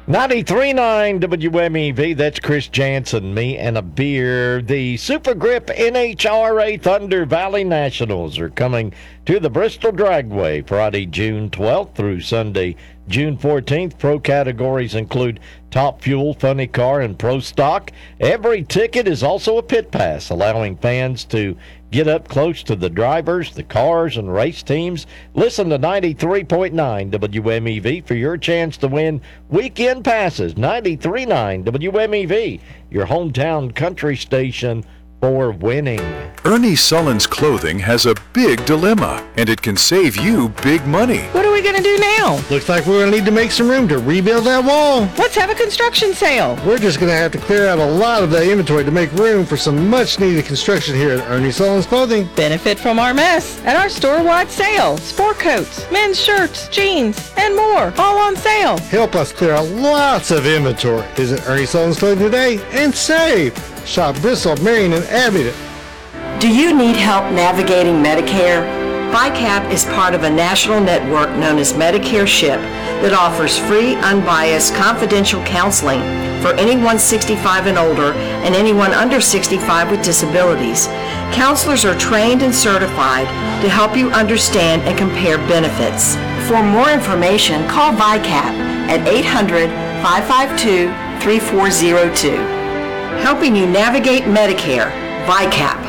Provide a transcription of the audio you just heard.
93.9 WMEV, that's Chris Jansen, me and a beer. The Super Grip NHRA Thunder Valley Nationals are coming to the Bristol Dragway Friday, June 12th through Sunday, June 14th. Pro categories include Top Fuel, Funny Car, and Pro Stock. Every ticket is also a pit pass, allowing fans to get up close to the drivers, the cars, and race teams. Listen to 93.9 WMEV for your chance to win weekend passes. 93.9 WMEV, your hometown country station for winning. Ernie Sullins Clothing has a big dilemma, and it can save you big money. What are we going to do now? Looks like we're going to need to make some room to rebuild that wall. Let's have a construction sale. We're just going to have to clear out a lot of the inventory to make room for some much-needed construction here at Ernie Sullins Clothing. Benefit from our mess at our store-wide sale. Sport coats, men's shirts, jeans, and more, all on sale. Help us clear out lots of inventory. Visit Ernie Sullins Clothing today and save. Shop Bristol, Marion, and Abingdon. Do you need help navigating Medicare? VICAP is part of a national network known as Medicare SHIP that offers free, unbiased, confidential counseling for anyone 65 and older and anyone under 65 with disabilities. Counselors are trained and certified to help you understand and compare benefits. For more information, call VICAP at 800-552-3402. Helping you navigate Medicare, VICAP.